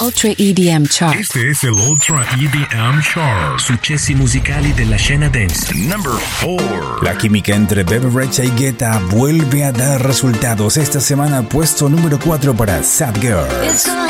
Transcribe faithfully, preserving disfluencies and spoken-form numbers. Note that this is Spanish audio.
Ultra E D M Chart. Este es el Ultra E D M Chart. Successi musicali della scena dance. Number four. La química entre Bebe Rexha y Guetta vuelve a dar resultados. Esta semana puesto número cuatro para Sad Girl. It's